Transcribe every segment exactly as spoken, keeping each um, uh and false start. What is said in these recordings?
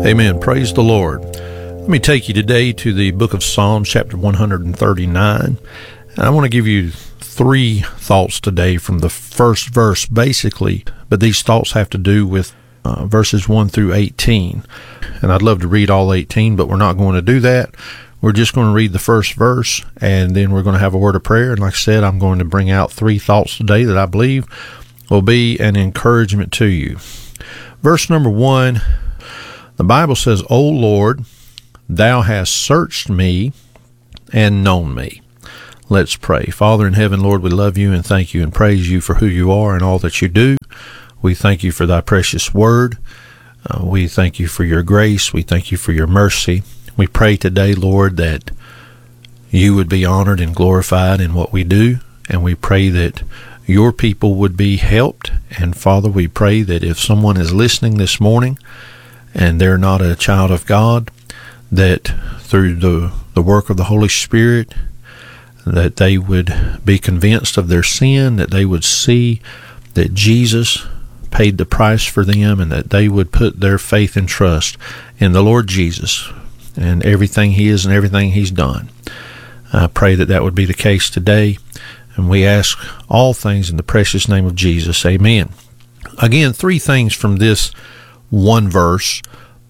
Amen. Praise the Lord. Let me take you today to the book of Psalms, chapter one thirty-nine. And I want to give you three thoughts today from the first verse, basically, but these thoughts have to do with uh, verses one through eighteen. And I'd love to read all eighteen, but we're not going to do that. We're just going to read the first verse, and then we're going to have a word of prayer. And like I said, I'm going to bring out three thoughts today that I believe will be an encouragement to you. Verse number one, the Bible says, O Lord, thou hast searched me and known me. Let's pray. Father in heaven, Lord, we love you and thank you and praise you for who you are and all that you do. We thank you for thy precious word. Uh, we thank you for your grace. We thank you for your mercy. We pray today, Lord, that you would be honored and glorified in what we do, and we pray that your people would be helped. And Father, we pray that if someone is listening this morning and they're not a child of God, that through the, the work of the Holy Spirit, that they would be convinced of their sin, that they would see that Jesus paid the price for them, and that they would put their faith and trust in the Lord Jesus and everything he is and everything he's done. I pray that that would be the case today, and we ask all things in the precious name of Jesus. Amen. Again, three things from this one verse,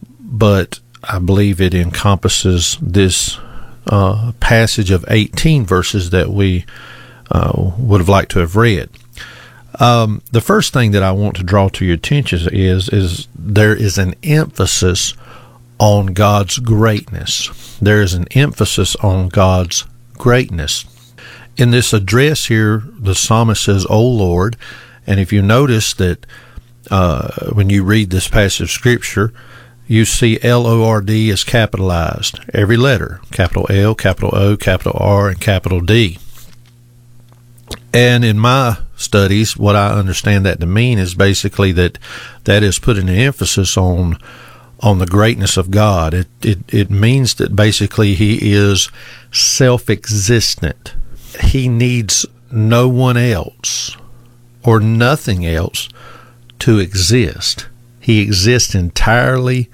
but I believe it encompasses this uh, passage of eighteen verses that we uh, would have liked to have read. Um, the first thing that I want to draw to your attention is, is there is an emphasis on God's greatness. There is an emphasis on God's greatness. In this address here, the psalmist says, O Lord, and if you notice that uh, when you read this passage of Scripture, you see L O R D is capitalized. Every letter, capital L, capital O, capital R, and capital D. And in my studies, what I understand that to mean is basically that that is putting an emphasis on on the greatness of God. It, it, it means that basically he is self-existent. He needs no one else or nothing else to exist. He exists entirely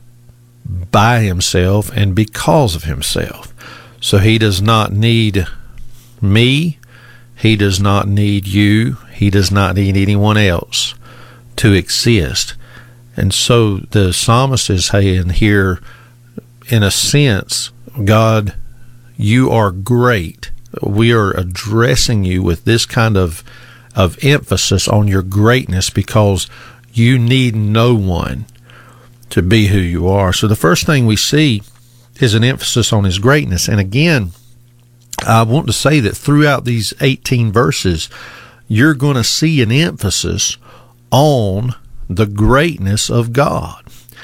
by himself and because of himself. So he does not need me. He does not need you. He does not need anyone else to exist. And so the psalmist is saying here, in a sense, God, you are great. We are addressing you with this kind of, of emphasis on your greatness because you need no one to be who you are. So the first thing we see is an emphasis on his greatness. And again, I want to say that throughout these eighteen verses, you're going to see an emphasis on the greatness of God.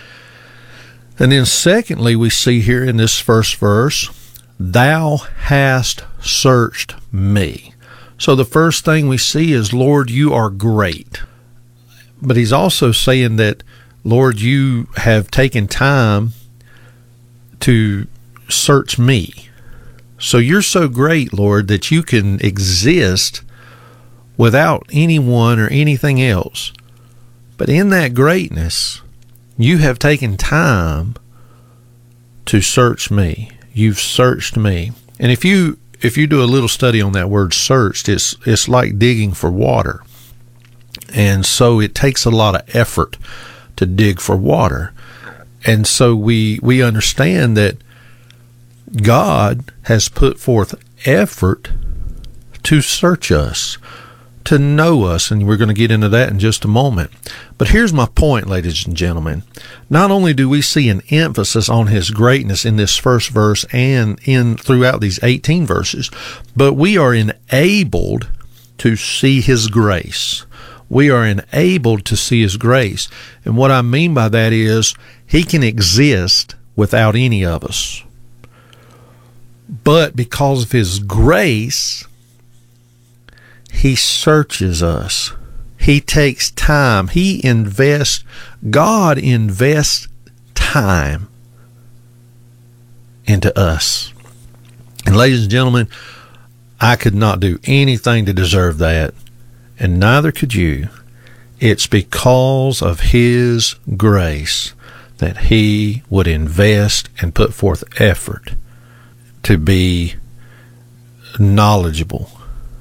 And then secondly, we see here in this first verse, thou hast searched me. So the first thing we see is, Lord, you are great. But he's also saying that, Lord, you have taken time to search me. So you're so great, Lord, that you can exist without anyone or anything else. But in that greatness, you have taken time to search me. You've searched me. And if you if you do a little study on that word searched, it's it's like digging for water. And so it takes a lot of effort to dig for water. And so we we understand that God has put forth effort to search us, to know us, and we're going to get into that in just a moment. But here's my point, ladies and gentlemen. Not only do we see an emphasis on his greatness in this first verse and in throughout these eighteen verses, but we are enabled to see his grace. We are enabled to see his grace. And what I mean by that is he can exist without any of us. But because of his grace, he searches us. He takes time. He invests, God invests time into us. And ladies and gentlemen, I could not do anything to deserve that, and neither could you. It's because of his grace that he would invest and put forth effort to be knowledgeable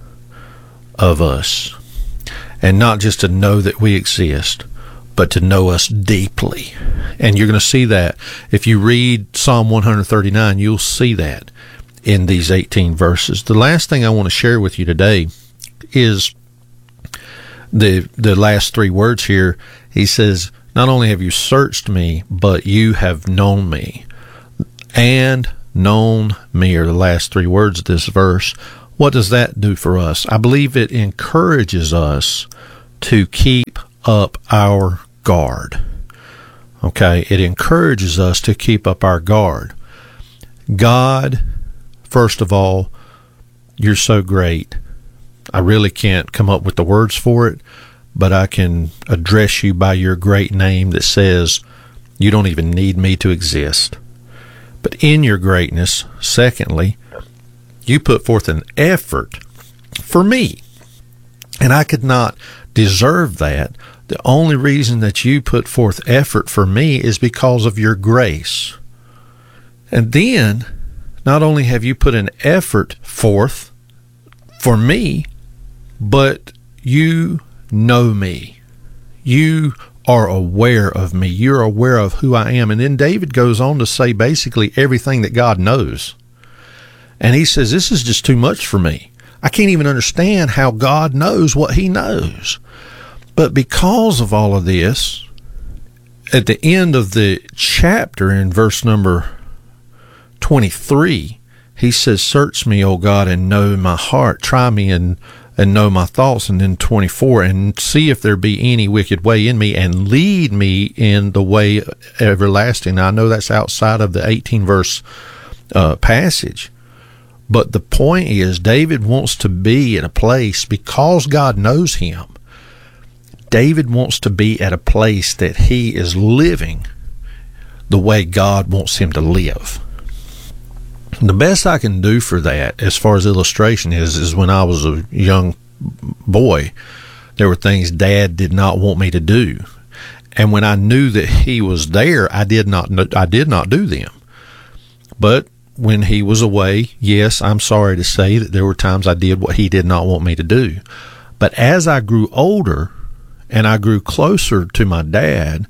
of us, and not just to know that we exist, but to know us deeply. And you're going to see that if you read Psalm one thirty-nine, you'll see that in these eighteen verses. The last thing I want to share with you today is the the last three words here. He says, not only have you searched me, but you have known me. And known me are the last three words of this verse. What does that do for us? I believe it encourages us to keep up our guard. Okay, it encourages us to keep up our guard. God, first of all, you're so great. I really can't come up with the words for it, but I can address you by your great name that says you don't even need me to exist. But in your greatness, secondly, you put forth an effort for me. And I could not deserve that. The only reason that you put forth effort for me is because of your grace. And then, not only have you put an effort forth for me, but you know me. You are aware of me. You're aware of who I am. And then David goes on to say basically everything that God knows. And he says, this is just too much for me. I can't even understand how God knows what he knows. But because of all of this, at the end of the chapter in verse number twenty-three, he says, search me, O God, and know my heart. Try me and, and know my thoughts. And then twenty-four, and see if there be any wicked way in me, and lead me in the way everlasting. Now, I know that's outside of the eighteen verse uh, passage. But the point is, David wants to be at a place, because God knows him, David wants to be at a place that he is living the way God wants him to live. The best I can do for that, as far as illustration is, is when I was a young boy, there were things Dad did not want me to do. And when I knew that he was there, I did not, I did not do them. But when he was away, yes, I'm sorry to say that there were times I did what he did not want me to do. But as I grew older and I grew closer to my dad,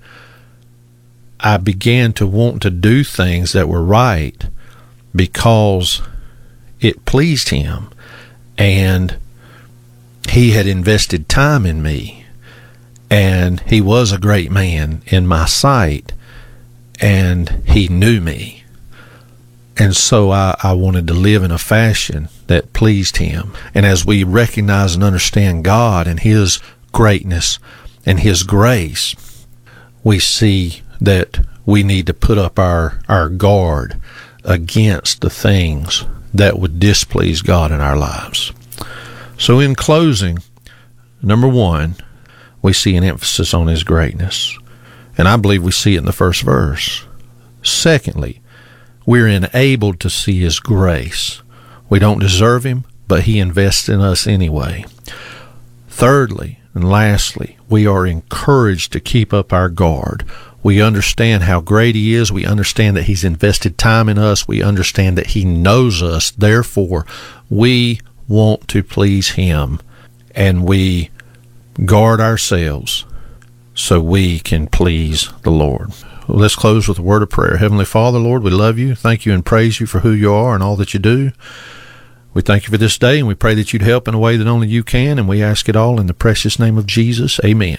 I began to want to do things that were right because it pleased him, and he had invested time in me, and he was a great man in my sight, and he knew me. And so I, I wanted to live in a fashion that pleased him. And as we recognize and understand God and his greatness and his grace, we see that we need to put up our, our guard against the things that would displease God in our lives. So in closing, number one, we see an emphasis on his greatness. And I believe we see it in the first verse. Secondly, we're enabled to see his grace. We don't deserve him, but he invests in us anyway. Thirdly, and lastly, we are encouraged to keep up our guard. We understand how great he is. We understand that he's invested time in us. We understand that he knows us. Therefore, we want to please him, and we guard ourselves so we can please the Lord. Well, let's close with a word of prayer. Heavenly Father, Lord, we love you, thank you, and praise you for who you are and all that you do. We thank you for this day, and we pray that you'd help in a way that only you can, and we ask it all in the precious name of Jesus. Amen.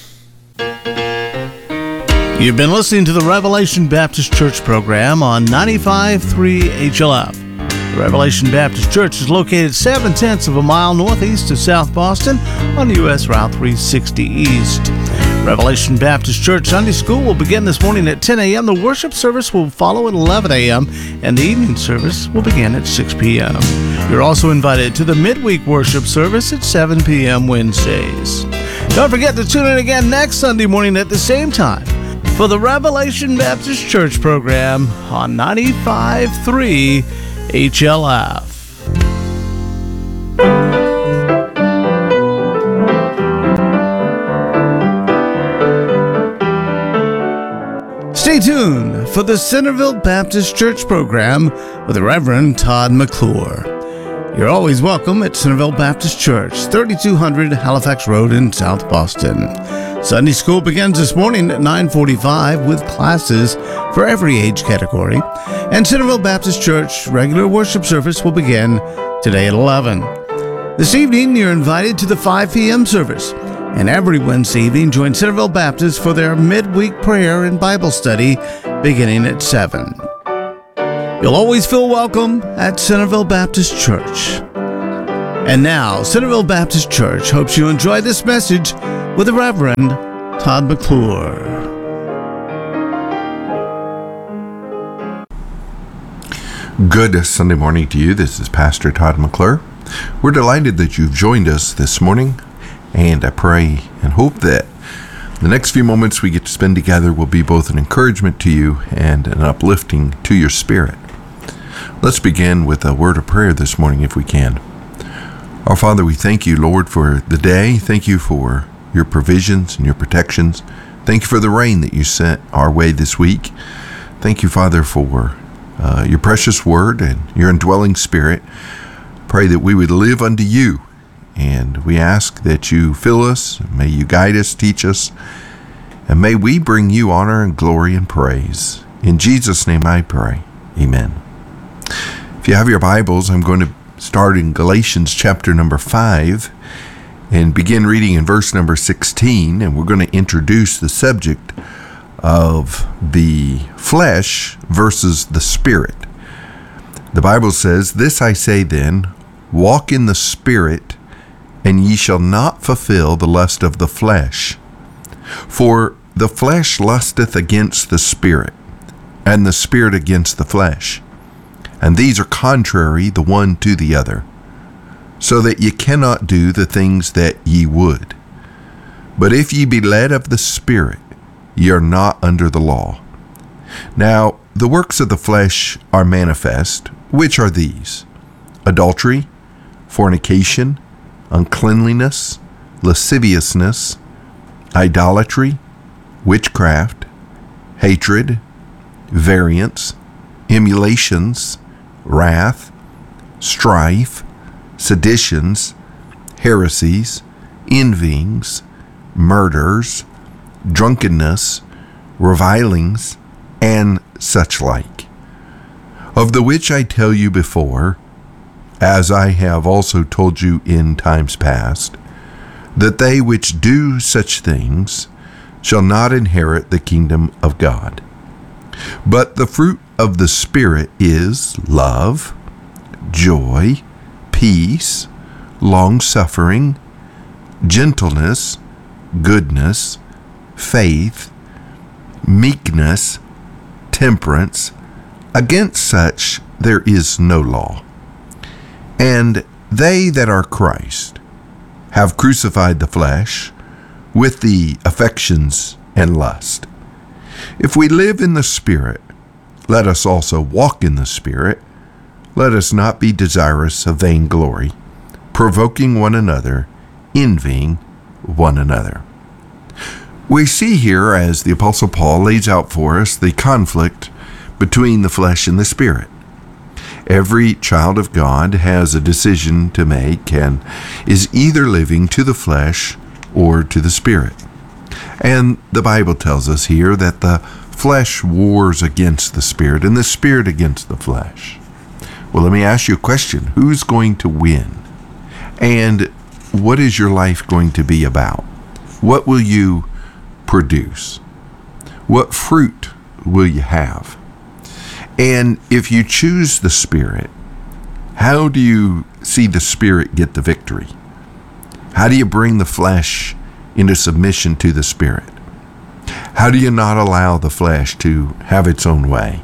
You've been listening to the Revelation Baptist Church program on ninety-five point three H L F. The Revelation Baptist Church is located seven-tenths of a mile northeast of South Boston on U S Route three sixty East. Revelation Baptist Church Sunday School will begin this morning at ten a.m. The worship service will follow at eleven a.m. and the evening service will begin at six p.m. You're also invited to the midweek worship service at seven p.m. Wednesdays. Don't forget to tune in again next Sunday morning at the same time for the Revelation Baptist Church program on ninety-five point three H L F. Stay tuned for the Centerville Baptist Church program with the Reverend Todd McClure. You're always welcome at Centerville Baptist Church, thirty-two hundred Halifax Road in South Boston. Sunday school begins this morning at nine forty-five with classes for every age category. And Centerville Baptist Church regular worship service will begin today at eleven. This evening, you're invited to the five p.m. service. And every Wednesday evening, join Centerville Baptist for their midweek prayer and Bible study beginning at seven. You'll always feel welcome at Centerville Baptist Church. And now, Centerville Baptist Church hopes you enjoy this message with the Reverend Todd McClure. Good Sunday morning to you. This is Pastor Todd McClure. We're delighted that you've joined us this morning, and I pray and hope that the next few moments we get to spend together will be both an encouragement to you and an uplifting to your spirit. Let's begin with a word of prayer this morning if we can. Our Father, we thank you, Lord, for the day. Thank you for your provisions and your protections. Thank you for the rain that you sent our way this week. Thank you, Father, for uh, your precious word and your indwelling spirit. Pray that we would live unto you. And we ask that you fill us, may you guide us, teach us, and may we bring you honor and glory and praise. In Jesus' name I pray. Amen. If you have your Bibles, I'm going to start in Galatians chapter number five and begin reading in verse number sixteen, and we're going to introduce the subject of the flesh versus the spirit. The Bible says, "This I say then, walk in the Spirit, and ye shall not fulfill the lust of the flesh. For the flesh lusteth against the Spirit, and the Spirit against the flesh. And these are contrary the one to the other, so that ye cannot do the things that ye would. But if ye be led of the Spirit, ye are not under the law. Now the works of the flesh are manifest, which are these: adultery, fornication, uncleanliness, lasciviousness, idolatry, witchcraft, hatred, variance, emulations, wrath, strife, seditions, heresies, envyings, murders, drunkenness, revilings, and such like. Of the which I tell you before, as I have also told you in times past, that they which do such things shall not inherit the kingdom of God. But the fruit of the Spirit is love, joy, peace, long-suffering, gentleness, goodness, faith, meekness, temperance. Against such there is no law. And they that are Christ have crucified the flesh with the affections and lust. If we live in the Spirit, let us also walk in the Spirit. Let us not be desirous of vainglory, provoking one another, envying one another." We see here, as the Apostle Paul lays out for us, the conflict between the flesh and the Spirit. Every child of God has a decision to make and is either living to the flesh or to the Spirit. And the Bible tells us here that the flesh wars against the Spirit and the Spirit against the flesh. Well, let me ask you a question. Who's going to win? And what is your life going to be about? What will you produce? What fruit will you have? And if you choose the Spirit, how do you see the Spirit get the victory? How do you bring the flesh into submission to the Spirit? How do you not allow the flesh to have its own way?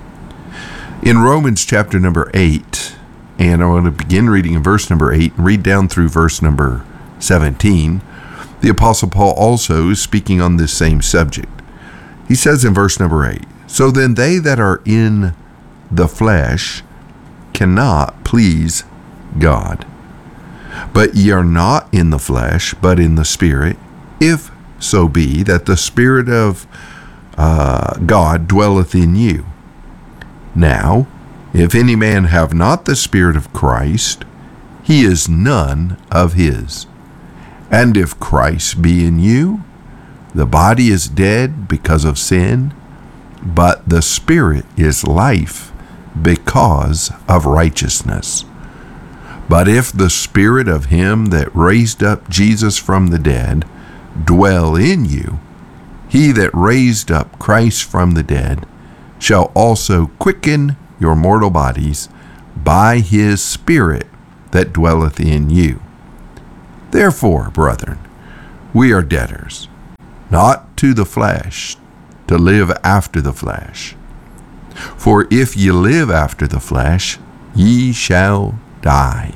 In Romans chapter number eight, and I want to begin reading in verse number eight and read down through verse number seventeen, the Apostle Paul also is speaking on this same subject. He says in verse number eight, "So then they that are in the flesh cannot please God. But ye are not in the flesh, but in the Spirit, if so be that the Spirit of uh, God dwelleth in you. Now, if any man have not the Spirit of Christ, he is none of his. And if Christ be in you, the body is dead because of sin, but the Spirit is life because of righteousness. But if the Spirit of him that raised up Jesus from the dead dwell in you, he that raised up Christ from the dead shall also quicken your mortal bodies by his Spirit that dwelleth in you. Therefore, brethren, we are debtors, not to the flesh, to live after the flesh. For if ye live after the flesh, ye shall die.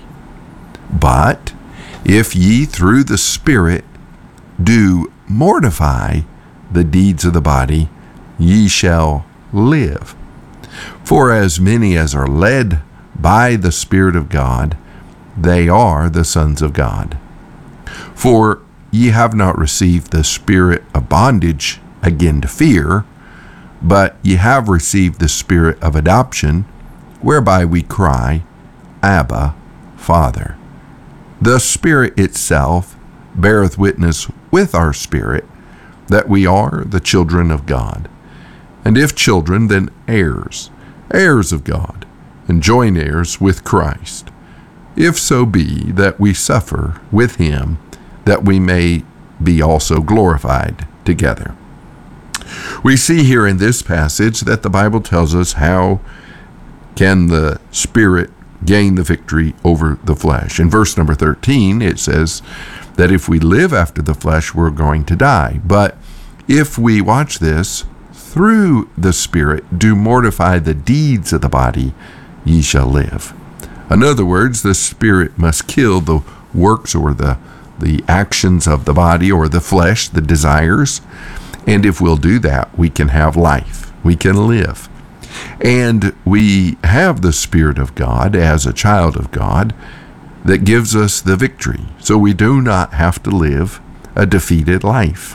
But if ye through the Spirit do mortify the deeds of the body, ye shall live. For as many as are led by the Spirit of God, they are the sons of God. For ye have not received the spirit of bondage again to fear, but ye have received the Spirit of adoption, whereby we cry, Abba, Father. The Spirit itself beareth witness with our spirit that we are the children of God. And if children, then heirs, heirs of God, and joint heirs with Christ, if so be that we suffer with him, that we may be also glorified together. We see here in this passage that the Bible tells us how can the Spirit gain the victory over the flesh. In verse number thirteen, it says that if we live after the flesh, we're going to die. But if we, watch this, through the Spirit do mortify the deeds of the body, ye shall live. In other words, the Spirit must kill the works or the, the actions of the body or the flesh, the desires. And if we'll do that, we can have life. We can live. And we have the Spirit of God as a child of God that gives us the victory. So we do not have to live a defeated life.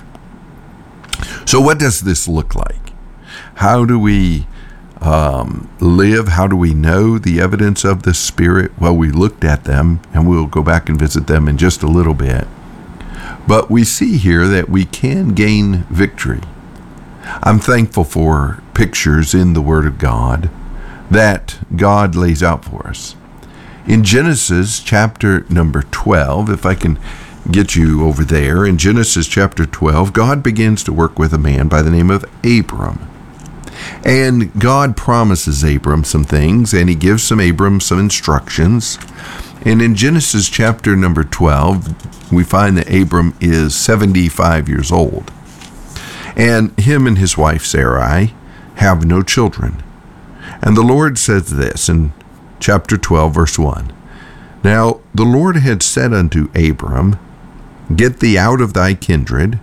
So what does this look like? How do we um, live? How do we know the evidence of the Spirit? Well, we looked at them, and we'll go back and visit them in just a little bit. But we see here that we can gain victory. I'm thankful for pictures in the Word of God that God lays out for us. In Genesis chapter number twelve, if I can get you over there, in Genesis chapter twelve, God begins to work with a man by the name of Abram. And God promises Abram some things, and he gives some Abram some instructions. And in Genesis chapter number twelve, we find that Abram is seventy-five years old. And him and his wife Sarai have no children. And the Lord says this in chapter twelve, verse one. Now the Lord had said unto Abram, Get thee out of thy kindred,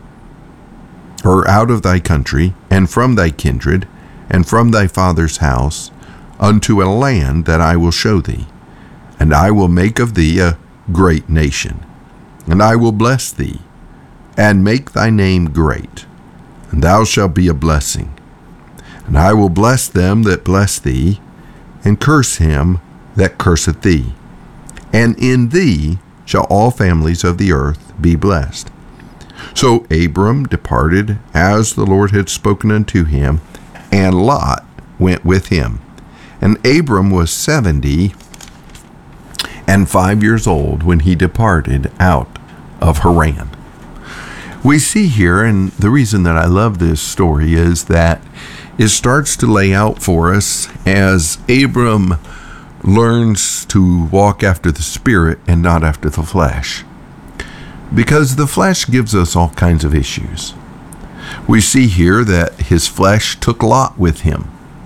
or out of thy country, and from thy kindred, and from thy father's house, unto a land that I will show thee. And I will make of thee a great nation. And I will bless thee, and make thy name great. And thou shalt be a blessing. And I will bless them that bless thee, and curse him that curseth thee. And in thee shall all families of the earth be blessed. So Abram departed as the Lord had spoken unto him, and Lot went with him. And Abram was seventy and five years old when he departed out of Haran. We see here, and the reason that I love this story is that it starts to lay out for us as Abram learns to walk after the Spirit and not after the flesh. Because the flesh gives us all kinds of issues. We see here that his flesh took Lot with him.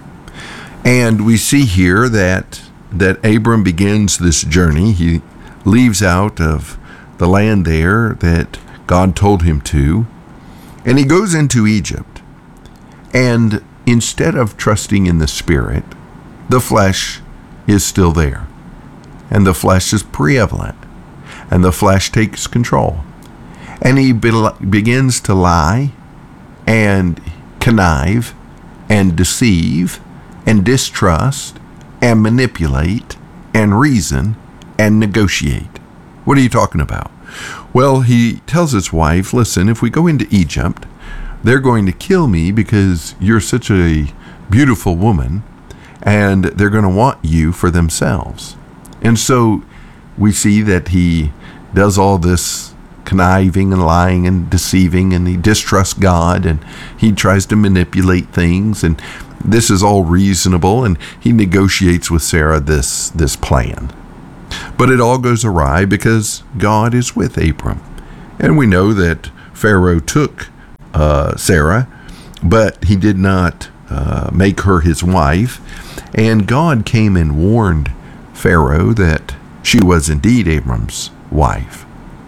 And we see here that that Abram begins this journey. He leaves out of the land there that God told him to, and he goes into Egypt. And instead of trusting in the Spirit, the flesh is still there. And the flesh is prevalent. And the flesh takes control. And he be- begins to lie and connive and deceive and distrust and manipulate and reason and negotiate. What are you talking about? Well, he tells his wife, listen, if we go into Egypt, they're going to kill me because you're such a beautiful woman, and they're going to want you for themselves. And so we see that he does all this conniving and lying and deceiving, and he distrusts God, and he tries to manipulate things, and this is all reasonable, and he negotiates with Sarah this, this plan. But it all goes awry because God is with Abram. And we know that Pharaoh took uh, Sarah, but he did not uh, make her his wife. And God came and warned Pharaoh that she was indeed Abram's wife.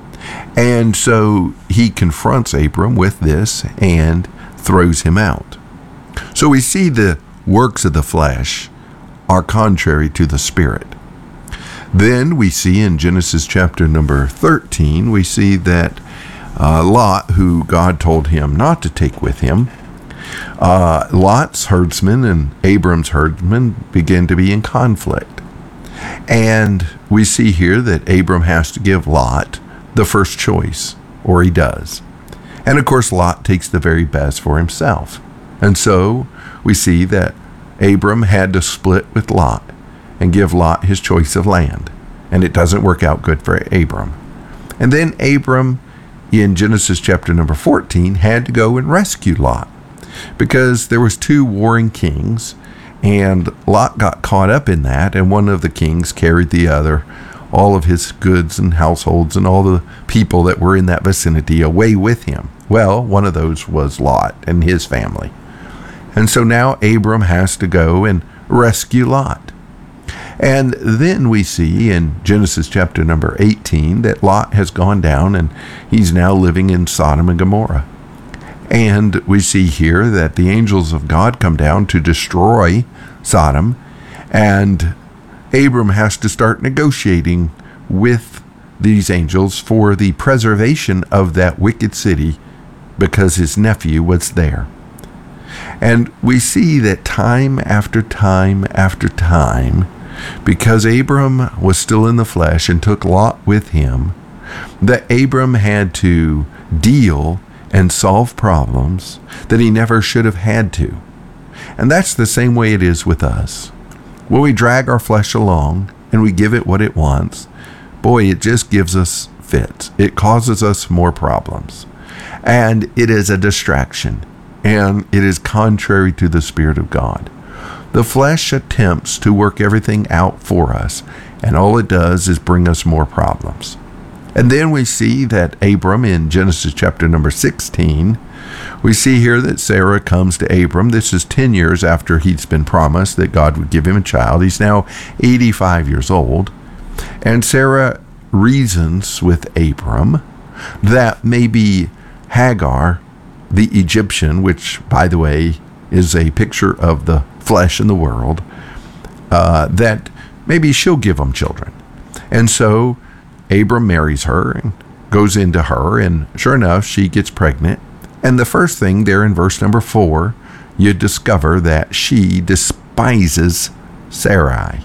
And so he confronts Abram with this and throws him out. So we see the works of the flesh are contrary to the Spirit. Then we see in Genesis chapter number thirteen, we see that uh, Lot, who God told him not to take with him, uh, Lot's herdsmen and Abram's herdsmen begin to be in conflict. And we see here that Abram has to give Lot the first choice, or he does. And of course, Lot takes the very best for himself. And so we see that Abram had to split with Lot and give Lot his choice of land. And it doesn't work out good for Abram. And then Abram, in Genesis chapter number fourteen, had to go and rescue Lot because there was two warring kings, and Lot got caught up in that, and one of the kings carried the other, all of his goods and households and all the people that were in that vicinity away with him. Well, one of those was Lot and his family. And so now Abram has to go and rescue Lot. And then we see in Genesis chapter number eighteen that Lot has gone down and he's now living in Sodom and Gomorrah. And we see here that the angels of God come down to destroy Sodom, and Abram has to start negotiating with these angels for the preservation of that wicked city because his nephew was there. And we see that time after time after time, because Abram was still in the flesh and took Lot with him, that Abram had to deal and solve problems that he never should have had to. And that's the same way it is with us. When we drag our flesh along and we give it what it wants, boy, it just gives us fits. It causes us more problems. And it is a distraction. And it is contrary to the Spirit of God. The flesh attempts to work everything out for us, and all it does is bring us more problems. And then we see that Abram in Genesis chapter number sixteen, we see here that Sarah comes to Abram. This is ten years after he's been promised that God would give him a child. He's now eighty-five years old. And Sarah reasons with Abram that maybe Hagar, the Egyptian, which, by the way, is a picture of the flesh in the world, uh, that maybe she'll give them children. And so Abram marries her and goes into her, and sure enough, she gets pregnant. And the first thing there in verse number four, you discover that she despises Sarai.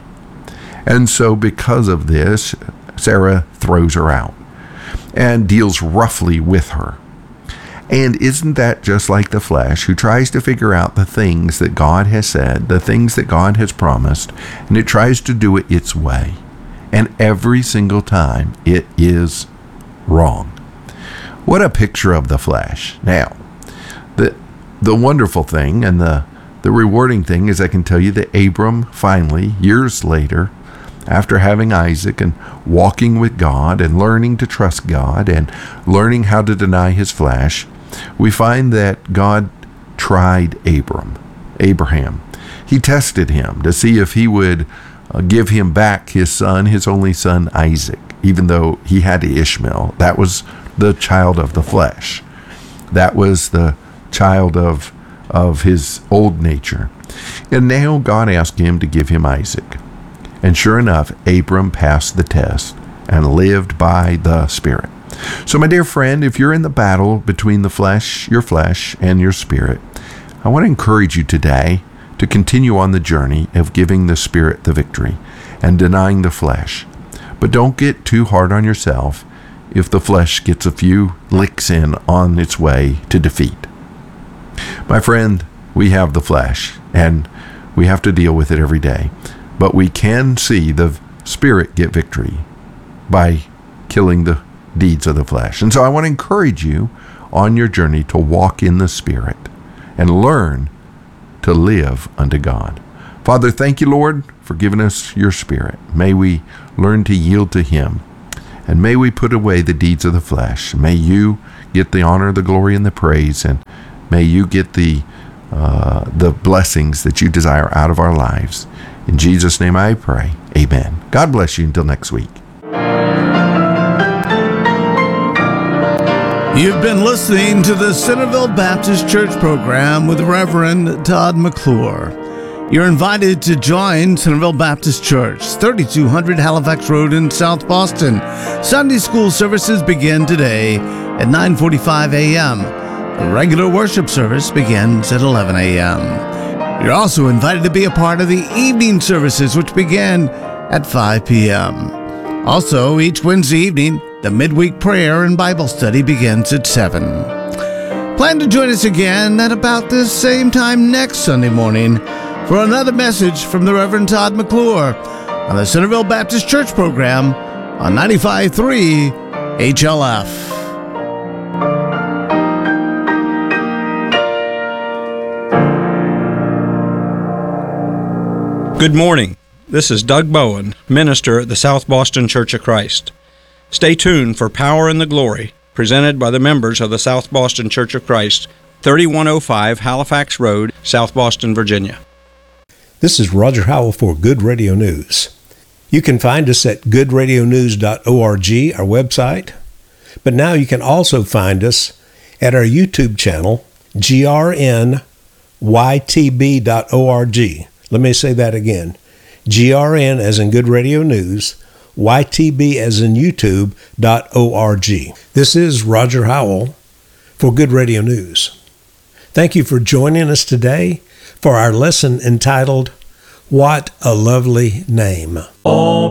And so because of this, Sarah throws her out and deals roughly with her. And isn't that just like the flesh, who tries to figure out the things that God has said, the things that God has promised, and it tries to do it its way. And every single time it is wrong. What a picture of the flesh. Now, the the wonderful thing and the, the rewarding thing is I can tell you that Abram finally, years later, after having Isaac and walking with God and learning to trust God and learning how to deny his flesh, we find that God tried Abram, Abraham. He tested him to see if he would uh, give him back his son, his only son, Isaac, even though he had Ishmael. That was the child of the flesh. That was the child of, of his old nature. And now God asked him to give him Isaac. And sure enough, Abram passed the test and lived by the Spirit. So my dear friend, if you're in the battle between the flesh, your flesh, and your spirit, I want to encourage you today to continue on the journey of giving the Spirit the victory and denying the flesh. But don't get too hard on yourself if the flesh gets a few licks in on its way to defeat. My friend, we have the flesh, and we have to deal with it every day. But we can see the Spirit get victory by killing the deeds of the flesh. And so I want to encourage you on your journey to walk in the Spirit and learn to live unto God. Father, thank you, Lord, for giving us your Spirit. May we learn to yield to him, and may we put away the deeds of the flesh. May you get the honor, the glory, and the praise, and may you get the uh, the blessings that you desire out of our lives. In Jesus' name I pray. Amen. God bless you until next week. You've been listening to the Centerville Baptist Church program with Reverend Todd McClure. You're invited to join Centerville Baptist Church, thirty-two hundred Halifax Road in South Boston. Sunday school services begin today at nine forty-five a.m. The regular worship service begins at eleven a.m. You're also invited to be a part of the evening services, which begin at five p.m. Also, each Wednesday evening, the midweek prayer and Bible study begins at seven. Plan to join us again at about this same time next Sunday morning for another message from the Reverend Todd McClure on the Centerville Baptist Church program on ninety-five point three H L F. Good morning. This is Doug Bowen, minister at the South Boston Church of Christ. Stay tuned for Power in the Glory, presented by the members of the South Boston Church of Christ, thirty-one oh five Halifax Road, South Boston, Virginia. This is Roger Howell for Good Radio News. You can find us at good radio news dot org, our website, but now you can also find us at our YouTube channel, G R N Y T B dot org. Let me say that again. G R N as in Good Radio News, Y T B as in YouTube dot org. This is Roger Howell for Good Radio News. Thank you for joining us today for our lesson entitled, What a Lovely Name. All